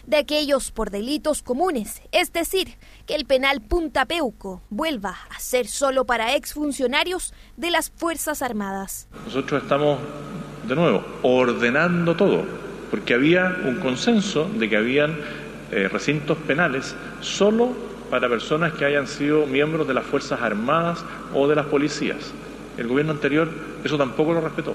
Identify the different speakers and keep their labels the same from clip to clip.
Speaker 1: de aquellos por delitos comunes, es decir, que el penal Punta Peuco vuelva a ser solo para exfuncionarios de las Fuerzas Armadas.
Speaker 2: Nosotros estamos, de nuevo, ordenando todo, porque había un consenso de que habían recintos penales solo para personas que hayan sido miembros de las Fuerzas Armadas o de las policías. El gobierno anterior eso tampoco lo respetó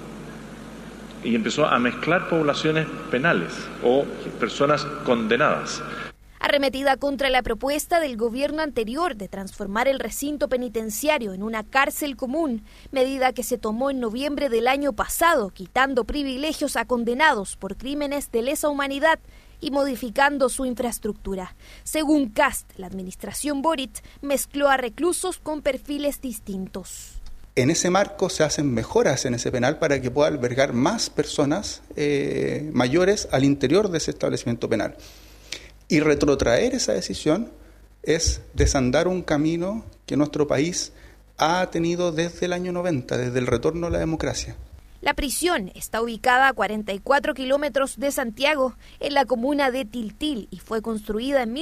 Speaker 2: y empezó a mezclar poblaciones penales o personas condenadas.
Speaker 1: Arremetida contra la propuesta del gobierno anterior de transformar el recinto penitenciario en una cárcel común, medida que se tomó en noviembre del año pasado, quitando privilegios a condenados por crímenes de lesa humanidad y modificando su infraestructura. Según Kast, la administración Boric mezcló a reclusos con perfiles distintos.
Speaker 3: En ese marco se hacen mejoras en ese penal para que pueda albergar más personas mayores al interior de ese establecimiento penal. Y retrotraer esa decisión es desandar un camino que nuestro país ha tenido desde el año 90, desde el retorno a la democracia.
Speaker 1: La prisión está ubicada a 44 kilómetros de Santiago, en la comuna de Tiltil, y fue construida en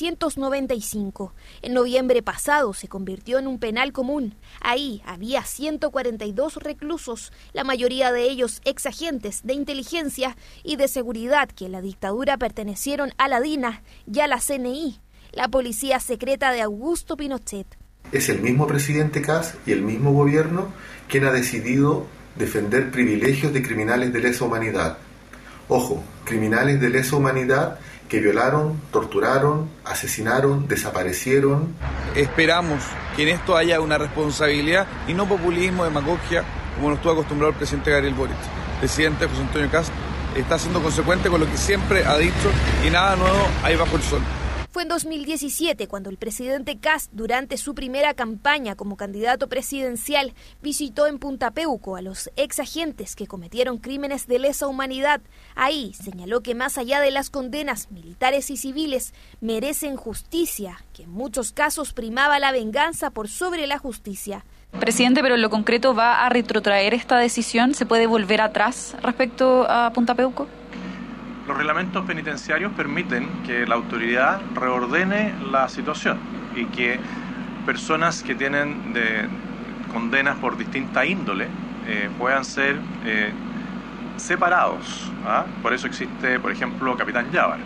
Speaker 1: 1995. En noviembre pasado se convirtió en un penal común. Ahí había 142 reclusos, la mayoría de ellos exagentes de inteligencia y de seguridad que en la dictadura pertenecieron a la DINA y a la CNI, la policía secreta de Augusto Pinochet.
Speaker 4: Es el mismo presidente Kast y el mismo gobierno quien ha decidido defender privilegios de criminales de lesa humanidad. Ojo, criminales de lesa humanidad que violaron, torturaron, asesinaron, desaparecieron.
Speaker 5: Esperamos que en esto haya una responsabilidad y no populismo, demagogia, como nos estuvo acostumbrado el presidente Gabriel Boric. El presidente José Antonio Kast está siendo consecuente con lo que siempre ha dicho y nada nuevo hay bajo el sol.
Speaker 1: Fue en 2017 cuando el presidente Kast, durante su primera campaña como candidato presidencial, visitó en Punta Peuco a los exagentes que cometieron crímenes de lesa humanidad. Ahí señaló que más allá de las condenas militares y civiles, merecen justicia, que en muchos casos primaba la venganza por sobre la justicia.
Speaker 6: Presidente, pero en lo concreto, ¿va a retrotraer esta decisión? ¿Se puede volver atrás respecto a Punta Peuco?
Speaker 2: Los reglamentos penitenciarios permiten que la autoridad reordene la situación y que personas que tienen condenas por distinta índole puedan ser separados. Por eso existe, por ejemplo, Capitán Llávar,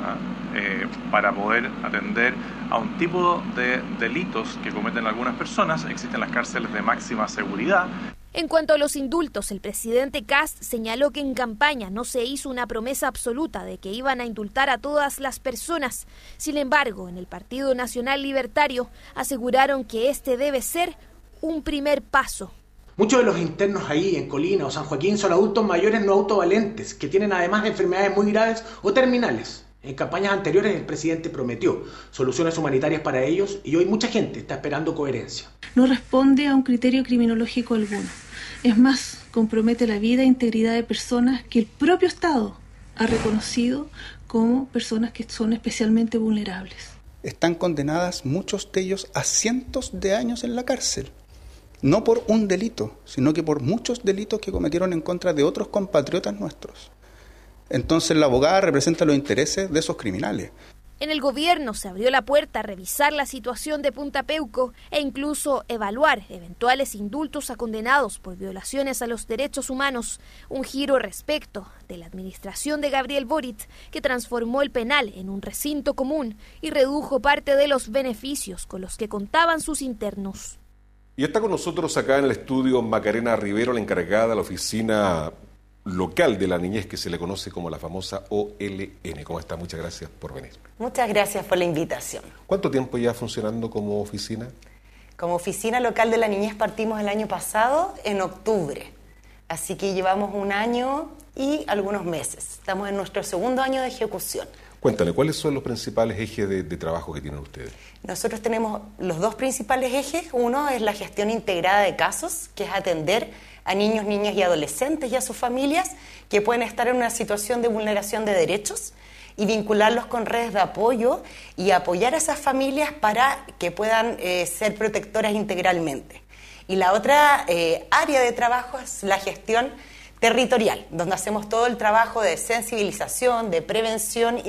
Speaker 2: para poder atender a un tipo de delitos que cometen algunas personas. Existen las cárceles de máxima seguridad.
Speaker 1: En cuanto a los indultos, el presidente Kast señaló que en campaña no se hizo una promesa absoluta de que iban a indultar a todas las personas. Sin embargo, en el Partido Nacional Libertario aseguraron que este debe ser un primer paso.
Speaker 7: Muchos de los internos ahí en Colina o San Joaquín son adultos mayores no autovalentes, que tienen además enfermedades muy graves o terminales. En campañas anteriores el presidente prometió soluciones humanitarias para ellos y hoy mucha gente está esperando coherencia.
Speaker 8: No responde a un criterio criminológico alguno. Es más, compromete la vida e integridad de personas que el propio Estado ha reconocido como personas que son especialmente vulnerables.
Speaker 3: Están condenadas muchos de ellos a cientos de años en la cárcel. No por un delito, sino que por muchos delitos que cometieron en contra de otros compatriotas nuestros. Entonces la abogada representa los intereses de esos criminales.
Speaker 1: En el gobierno se abrió la puerta a revisar la situación de Punta Peuco e incluso evaluar eventuales indultos a condenados por violaciones a los derechos humanos, un giro respecto de la administración de Gabriel Boric, que transformó el penal en un recinto común y redujo parte de los beneficios con los que contaban sus internos.
Speaker 9: Y está con nosotros acá en el estudio Macarena Rivero, la encargada de la oficina local de la niñez que se le conoce como la famosa OLN. ¿Cómo está? Muchas gracias por venir.
Speaker 10: Muchas gracias por la invitación.
Speaker 9: ¿Cuánto tiempo ya funcionando como oficina?
Speaker 10: Como oficina local de la niñez partimos el año pasado, en octubre. Así que llevamos 1 año y algunos meses. Estamos en nuestro 2º año de ejecución.
Speaker 9: Cuéntale, ¿cuáles son los principales ejes de trabajo que tienen ustedes?
Speaker 10: Nosotros tenemos los 2 principales ejes. Uno es la gestión integrada de casos, que es atender a niños, niñas y adolescentes y a sus familias que pueden estar en una situación de vulneración de derechos y vincularlos con redes de apoyo y apoyar a esas familias para que puedan ser protectoras integralmente. Y la otra área de trabajo es la gestión territorial, donde hacemos todo el trabajo de sensibilización, de prevención